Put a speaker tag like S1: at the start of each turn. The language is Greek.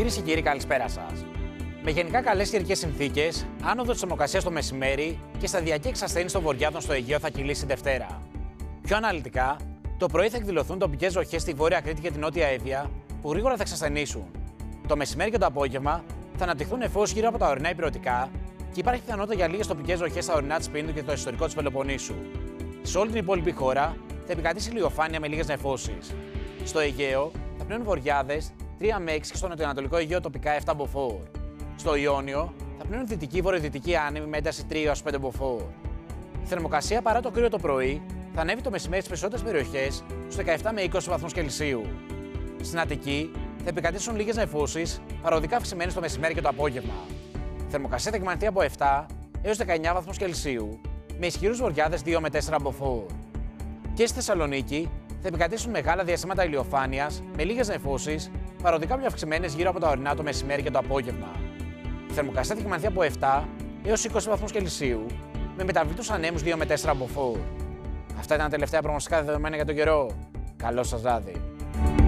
S1: Κυρίες και κύριοι, καλησπέρα σας. Με γενικά καλές καιρικές συνθήκες, άνοδο της θερμοκρασίας το μεσημέρι και σταδιακή εξασθένιση των βορειάδων στο Αιγαίο θα κυλήσει Δευτέρα. Πιο αναλυτικά, το πρωί θα εκδηλωθούν τοπικές βροχές στη Βόρεια Κρήτη και την Νότια Εύβοια, που γρήγορα θα εξασθενήσουν. Το μεσημέρι και το απόγευμα θα αναπτυχθούν νεφώσεις γύρω από τα ορεινά ηπειρωτικά και υπάρχει πιθανότητα για λίγες τοπικές βροχές στα ορεινά της Πίνδου και το ιστορικό της Πελοποννήσου. Σε όλη την υπόλοιπη χώρα θα επικρατήσει ηλιοφάνεια με λίγες νεφώσεις. Στο Αιγαίο θα πνέουν βοριάδες 3 με 6 και στο νοτιοανατολικό Αιγαίο τοπικά 7 μποφόρ. Στο Ιόνιο θα πνέουν δυτική βορειοδυτική άνεμη με ένταση 3 έως 5 μποφόρ. Η θερμοκρασία παρά το κρύο το πρωί θα ανέβει το μεσημέρι στις περισσότερες περιοχές στους 17 με 20 βαθμούς Κελσίου. Στην Αττική θα επικρατήσουν λίγες νεφώσεις, παροδικά αυξημένες το μεσημέρι και το απόγευμα. Η θερμοκρασία θα κυμανθεί από 7 έως 19 βαθμούς Κελσίου, με ισχυρούς βοριάδες 2 με 4 μποφόρ. Και στη Θεσσαλονίκη θα επικρατήσουν μεγάλα διαστήματα ηλιοφάνειας με λίγες νεφώσεις, παροδικά πιο αυξημένες γύρω από τα ορεινά το μεσημέρι και το απόγευμα. Η θερμοκρασία θα κυμανθεί από 7 έως 20 βαθμούς Κελσίου, με μεταβλητούς ανέμους 2 με 4 μποφόρ. Αυτά ήταν τα τελευταία προγνωστικά δεδομένα για τον καιρό. Καλό σας βράδυ.